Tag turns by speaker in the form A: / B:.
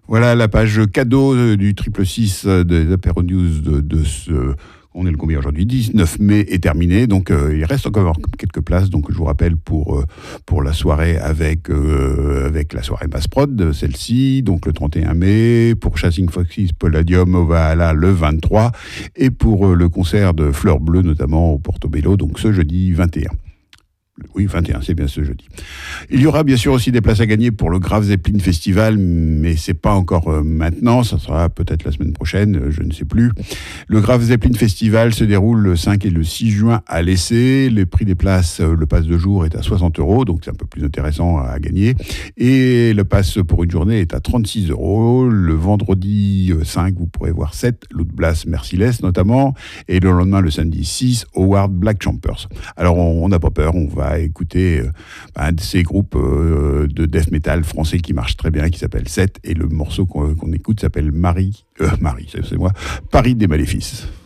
A: Voilà la page cadeau du 666 des Apéro News de ce... On est le combien aujourd'hui? 19 mai est terminé, donc il reste encore quelques places. Donc je vous rappelle pour la soirée avec la soirée Massprod, celle-ci, donc le 31 mai, pour Chasing Foxes Palladium au Valhalla le 23, et pour le concert de Fleurs Bleues, notamment au Portobello, donc ce jeudi 21. Oui, 21, c'est bien ce jeudi. Il y aura bien sûr aussi des places à gagner pour le Graf Zeppelin Festival, mais c'est pas encore maintenant, ça sera peut-être la semaine prochaine, je ne sais plus. Le Graf Zeppelin Festival se déroule le 5 et le 6 juin à l'Essai. Le prix des places, le pass de jour est à 60 €, donc c'est un peu plus intéressant à gagner. Et le pass pour une journée est à 36 €. Le vendredi 5, vous pourrez voir 7, Loot Blast Merciless notamment, et le lendemain, le samedi 6, Howard Black Champers. Alors on n'a pas peur, on va écouter un de ces groupes de death metal français qui marche très bien, qui s'appelle 7, et le morceau qu'on écoute s'appelle Paris des Maléfices.